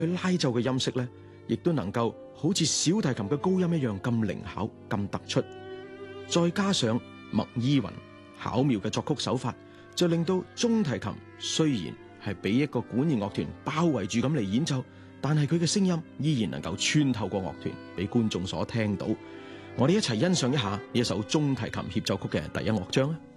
佢拉奏嘅音色咧，亦都能夠好似小提琴嘅高音一樣咁靈巧、咁突出。再加上麥依雲巧妙嘅作曲手法，就令到中提琴雖然係俾一個管弦樂團包圍住咁嚟演奏，但係佢嘅聲音依然能夠穿透過樂團，俾觀眾所聽到。我哋一齊欣賞一下呢一首中提琴協奏曲嘅第一樂章啊！